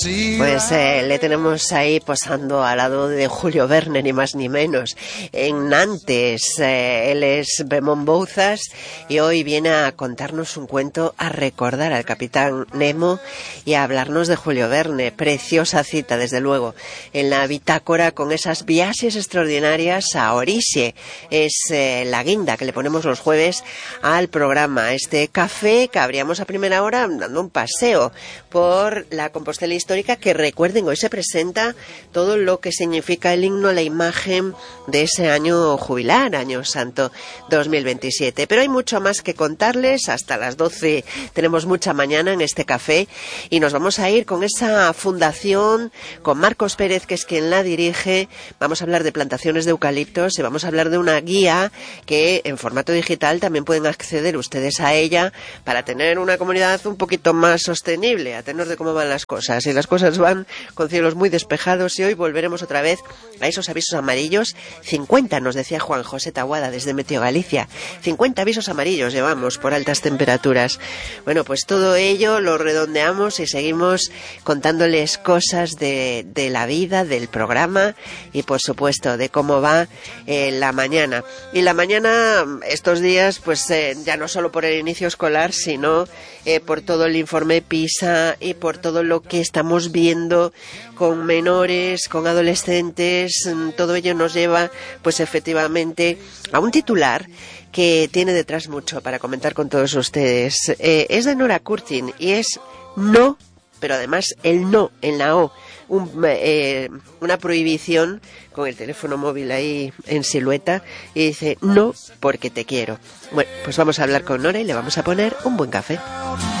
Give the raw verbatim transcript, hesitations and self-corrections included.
Pues eh, le tenemos ahí posando al lado de Julio Verne, ni más ni menos, en Nantes. Eh, él es Bemón Bouzas y hoy viene a contarnos un cuento, a recordar al Capitán Nemo y a hablarnos de Julio Verne. Preciosa cita, desde luego, en la bitácora con esas viajes extraordinarias a Orixe. Es eh, la guinda que le ponemos los jueves al programa. Este café que abríamos a primera hora dando un paseo por la Compostela histórica, que recuerden, hoy se presenta todo lo que significa el himno, la imagen de ese año jubilar, año santo dos mil veintisiete. Pero hay mucho más que contarles. Hasta las doce tenemos mucha mañana en este café y nos vamos a ir con esa fundación, con Marcos Pérez, que es quien la dirige. Vamos a hablar de plantaciones de eucaliptos y vamos a hablar de una guía que en formato digital también pueden acceder ustedes a ella para tener una comunidad un poquito más sostenible, a tenor de cómo van las cosas. Y las cosas van con cielos muy despejados y hoy volveremos otra vez a esos avisos amarillos. cincuenta, nos decía Juan José Tahuada desde Meteo Galicia. cincuenta avisos amarillos llevamos por altas temperaturas. Bueno, pues todo ello lo redondeamos y seguimos contándoles cosas de, de la vida, del programa y por supuesto de cómo va eh, la mañana. Y la mañana, estos días, pues eh, ya no solo por el inicio escolar, sino eh, por todo el informe PISA y por todo lo que estamos viendo con menores, con adolescentes. Todo ello nos lleva, pues efectivamente, a un titular que tiene detrás mucho para comentar con todos ustedes. Eh, es de Nora Curtin y es no, pero además el no en la O. Un, eh, una prohibición con el teléfono móvil ahí en silueta y dice no porque te quiero. Bueno, pues vamos a hablar con Nora y le vamos a poner un buen café.